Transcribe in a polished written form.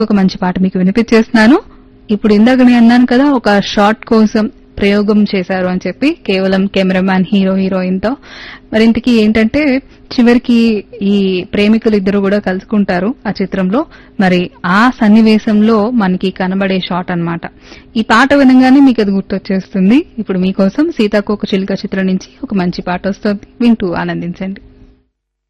ఒక మంచి పాట మీకు వినిపించేస్తున్నాను. ఇప్పుడు ఇందాక నేను అన్నాను కదా, ఒక షార్ట్ కోసం ప్రయోగం చేశారు అని చెప్పి, కేవలం కెమెరామ్యాన్ హీరోయిన్ తో. మరి ఇంతకీ ఏంటంటే, చివరికి ఈ ప్రేమికులు ఇద్దరు కూడా కలుసుకుంటారు ఆ చిత్రంలో. మరి ఆ సన్నివేశంలో మనకి కనబడే షాట్ అన్నమాట. ఈ పాట వినగానే మీకు అది గుర్తొచ్చేస్తుంది. ఇప్పుడు మీకోసం సీతాకోక చిలుక చిత్రం నుంచి ఒక మంచి పాట వస్తుంది, వింటూ ఆనందించండి.